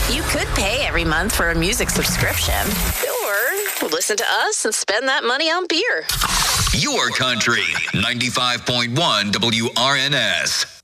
You could pay every month for a music subscription. Or listen to us and spend that money on beer. Your country, 95.1 WRNS.